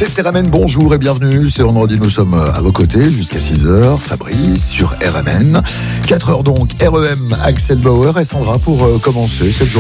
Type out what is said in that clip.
C'est RMN, bonjour et bienvenue. C'est vendredi, nous sommes à vos côtés jusqu'à 6h. Fabrice sur RMN. 4h donc, REM, Axel Bauer et Sandra pour commencer cette journée.